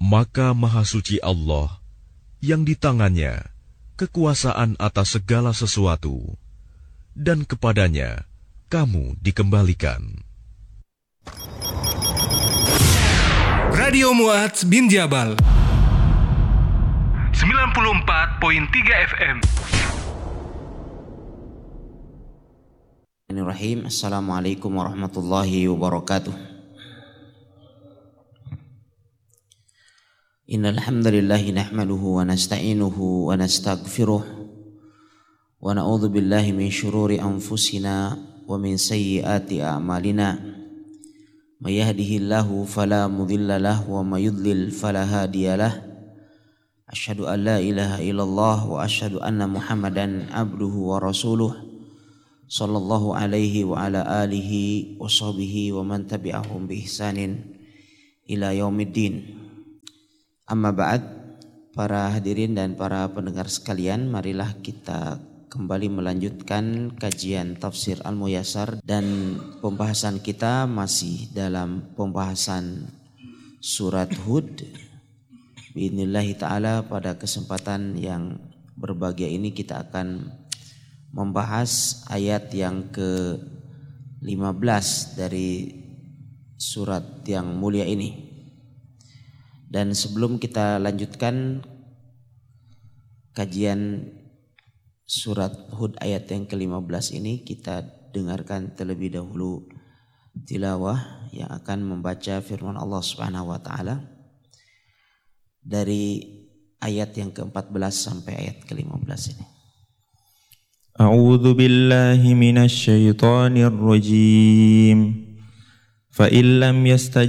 Maka Maha Suci Allah yang di tangannya kekuasaan atas segala sesuatu, dan kepadanya kamu dikembalikan. Radio Mu'adz bin Jabal 94.3 FM. Assalamualaikum warahmatullahi wabarakatuh. Innal hamdalillahi nahmaduhu wa nasta'inuhu wa nastaghfiruh wa na'udzu billahi min shururi anfusina wa min sayyiati a'malina. May yahdihillahu fala mudilla lahu wa may yudlil fala hadiyalah. Asyhadu an la ilaha illallah wa asyhadu anna Muhammadan abduhu wa rasuluh sallallahu alaihi wa ala alihi wa sahbihi wa man tabi'ahum bi ihsanin ila yaumiddin. Amma ba'd, para hadirin dan para pendengar sekalian, marilah kita kembali melanjutkan kajian tafsir Al-Muyassar, dan pembahasan kita masih dalam pembahasan surat Hud. Biidznillah ta'ala, pada kesempatan yang berbahagia ini kita akan membahas ayat yang ke-15 dari surat yang mulia ini. Dan sebelum kita lanjutkan kajian surat Hud ayat yang ke-15 ini, kita dengarkan terlebih dahulu tilawah yang akan membaca firman Allah Subhanahu wa taala dari ayat yang ke-14 sampai ayat ke-15 ini. A'udzu billahi minasy syaithanir rajim. Fa illam